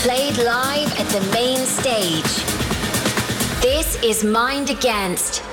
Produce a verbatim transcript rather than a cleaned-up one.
Played live at the main stage. This is Mind Against.